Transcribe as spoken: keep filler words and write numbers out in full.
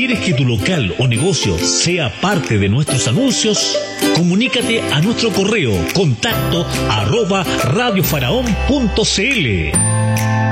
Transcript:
¿Quieres que tu local o negocio sea parte de nuestros anuncios? Comunícate a nuestro correo contacto arroba radiofaraón punto cl.